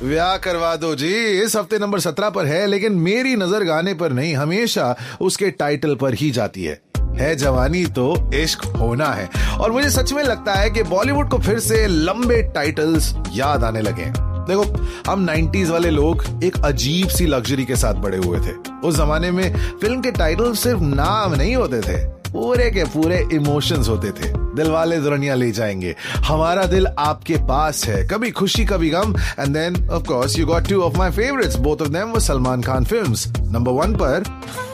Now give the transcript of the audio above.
ब्याह करवा दो जी, इस हफ्ते नंबर 17 पर है, लेकिन मेरी नजर गाने पर नहीं, हमेशा उसके टाइटल पर ही जाती है जवानी तो इश्क होना है। और मुझे सच में लगता है कि बॉलीवुड को फिर से लंबे टाइटल्स याद आने लगे। देखो, हम 90s वाले लोग एक अजीब सी लग्जरी के साथ बड़े हुए थे। उस जमाने में फिल्म के टाइटल सिर्फ नाम नहीं होते थे, पूरे के पूरे इमोशंस होते थे। दिलवाले दुल्हनिया ले जाएंगे, हमारा दिल आपके पास है, कभी खुशी कभी गम, and then of course you got two of my favourites, both of them were Salman Khan films. Number 1 पर